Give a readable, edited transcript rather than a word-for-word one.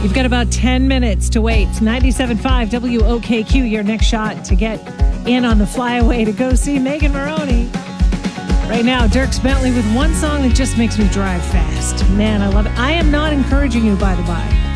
You've got about 10 minutes to wait. 97.5 WOKQ, your next shot to get in on the flyaway to go see Megan Moroney. Right now, Dierks Bentley with one song that just makes me drive fast. Man, I love it. I am not encouraging you, by the by.